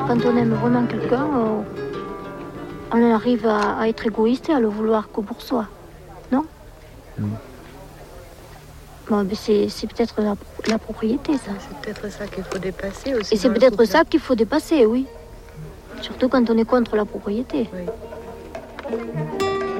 quand on aime vraiment quelqu'un, on arrive à être égoïste et à le vouloir que pour soi. Non? Bon, mais c'est peut-être la propriété, ça. C'est peut-être ça qu'il faut dépasser aussi. Et c'est peut-être ça qu'il faut dépasser, oui. Surtout quand on est contre la propriété. Oui.